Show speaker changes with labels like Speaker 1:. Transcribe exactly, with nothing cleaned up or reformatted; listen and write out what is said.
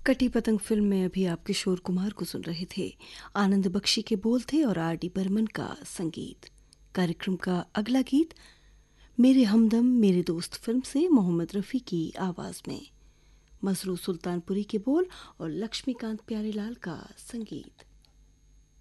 Speaker 1: कटी पतंग फिल्म में अभी आप किशोर कुमार को सुन रहे थे। आनंद बख्शी के बोल थे और आर डी बर्मन का संगीत। कार्यक्रम का अगला गीत मेरे हमदम मेरे दोस्त फिल्म से मोहम्मद रफ़ी की आवाज़ में। मसरूर सुल्तानपुरी के बोल और लक्ष्मीकांत प्यारेलाल का संगीत।